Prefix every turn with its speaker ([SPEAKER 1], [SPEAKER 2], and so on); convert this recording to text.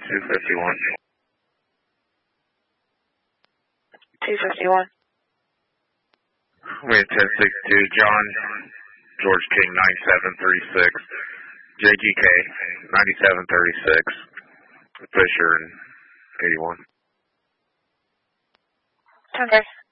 [SPEAKER 1] 251.
[SPEAKER 2] 251.
[SPEAKER 1] Wind 1062, John, George King 9736, JGK 9736, Fisher and 81.
[SPEAKER 2] Okay.